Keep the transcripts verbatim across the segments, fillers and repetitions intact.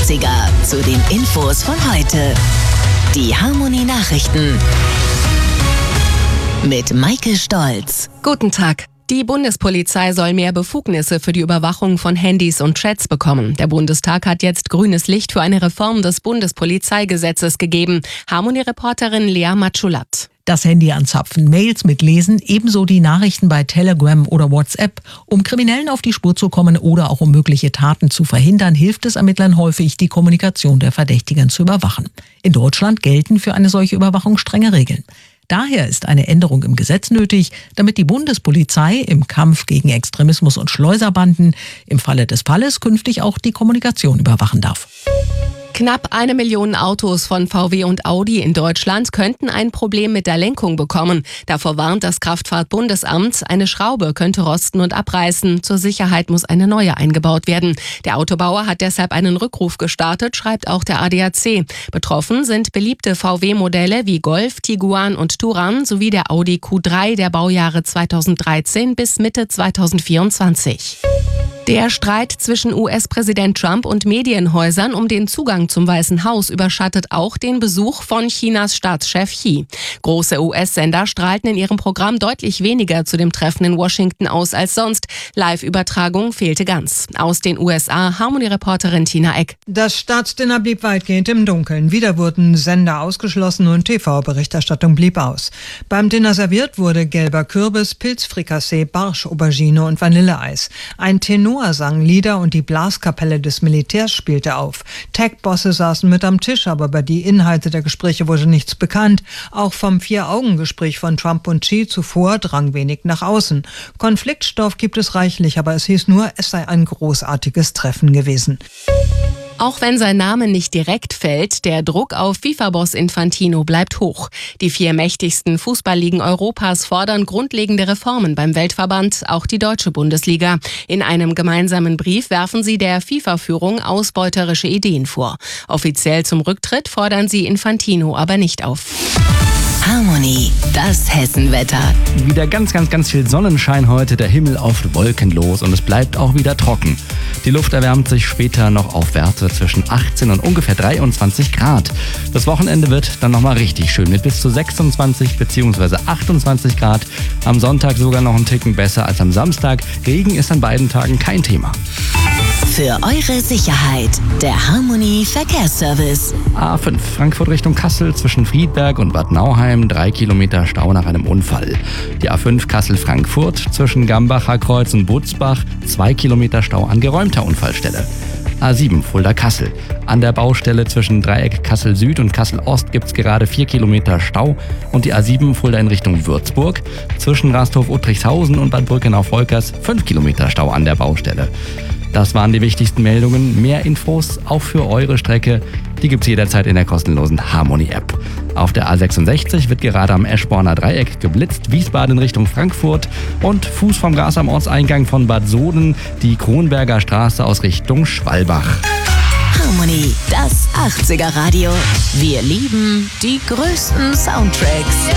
achtziger zu den Infos von heute. Die Harmony Nachrichten mit Maike Stolz. Guten Tag. Die Bundespolizei soll mehr Befugnisse für die Überwachung von Handys und Chats bekommen. Der Bundestag hat jetzt grünes Licht für eine Reform des Bundespolizeigesetzes gegeben. Harmony-Reporterin Lea Matschulat. Das Handy anzapfen, Mails mitlesen, ebenso die Nachrichten bei Telegram oder WhatsApp. Um Kriminellen auf die Spur zu kommen oder auch um mögliche Taten zu verhindern, hilft es Ermittlern häufig, die Kommunikation der Verdächtigen zu überwachen. In Deutschland gelten für eine solche Überwachung strenge Regeln. Daher ist eine Änderung im Gesetz nötig, damit die Bundespolizei im Kampf gegen Extremismus und Schleuserbanden im Falle des Falles künftig auch die Kommunikation überwachen darf. Knapp eine Million Autos von V W und Audi in Deutschland könnten ein Problem mit der Lenkung bekommen. Davor warnt das Kraftfahrtbundesamt, eine Schraube könnte rosten und abreißen. Zur Sicherheit muss eine neue eingebaut werden. Der Autobauer hat deshalb einen Rückruf gestartet, schreibt auch der A D A C. Betroffen sind beliebte V W-Modelle wie Golf, Tiguan und Touran sowie der Audi Q drei der Baujahre zweitausenddreizehn bis Mitte zweitausendvierundzwanzig. Der Streit zwischen U S-Präsident Trump und Medienhäusern um den Zugang zum Weißen Haus überschattet auch den Besuch von Chinas Staatschef Xi. Große U S-Sender strahlten in ihrem Programm deutlich weniger zu dem Treffen in Washington aus als sonst. Live-Übertragung fehlte ganz. Aus den U S A, Harmony-Reporterin Tina Eck. Das Staatsdinner blieb weitgehend im Dunkeln. Wieder wurden Sender ausgeschlossen und T V-Berichterstattung blieb aus. Beim Dinner serviert wurde gelber Kürbis, Pilzfrikassee, Barsch, Aubergine und Vanilleeis. Ein Tenor sang Lieder und die Blaskapelle des Militärs spielte auf. Tech-Bosse saßen mit am Tisch, aber über die Inhalte der Gespräche wurde nichts bekannt. Auch vom Vier-Augen-Gespräch von Trump und Xi zuvor drang wenig nach außen. Konfliktstoff gibt es reichlich, aber es hieß nur, es sei ein großartiges Treffen gewesen. Auch wenn sein Name nicht direkt fällt, der Druck auf FIFA-Boss Infantino bleibt hoch. Die vier mächtigsten Fußballligen Europas fordern grundlegende Reformen beim Weltverband, auch die deutsche Bundesliga. In einem gemeinsamen Brief werfen sie der FIFA-Führung ausbeuterische Ideen vor. Offiziell zum Rücktritt fordern sie Infantino aber nicht auf. Harmony, das Hessenwetter. Wieder ganz, ganz, ganz viel Sonnenschein heute, der Himmel oft wolkenlos und es bleibt auch wieder trocken. Die Luft erwärmt sich später noch auf Werte zwischen achtzehn und ungefähr dreiundzwanzig Grad. Das Wochenende wird dann nochmal richtig schön mit bis zu sechsundzwanzig bzw. achtundzwanzig Grad. Am Sonntag sogar noch einen Ticken besser als am Samstag. Regen ist an beiden Tagen kein Thema. Für eure Sicherheit, der Harmony Verkehrsservice. A fünf, Frankfurt Richtung Kassel zwischen Friedberg und Bad Nauheim, drei Kilometer Stau nach einem Unfall. Die A fünf Kassel-Frankfurt zwischen Gambacher Kreuz und Butzbach, zwei Kilometer Stau an geräumter Unfallstelle. A sieben, Fulda-Kassel. An der Baustelle zwischen Dreieck Kassel-Süd und Kassel-Ost gibt's gerade vier Kilometer Stau. Und die A sieben Fulda in Richtung Würzburg. Zwischen Rasthof-Uttrichshausen und Bad Brückenau-Volkers fünf Kilometer Stau an der Baustelle. Das waren die wichtigsten Meldungen. Mehr Infos auch für eure Strecke, die gibt's jederzeit in der kostenlosen Harmony-App. Auf der A sechsundsechzig wird gerade am Eschborner Dreieck geblitzt, Wiesbaden in Richtung Frankfurt und Fuß vom Gas am Ortseingang von Bad Soden die Kronberger Straße aus Richtung Schwalbach. Harmony, das achtziger Radio. Wir lieben die größten Soundtracks.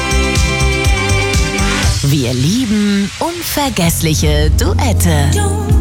Wir lieben unvergessliche Duette.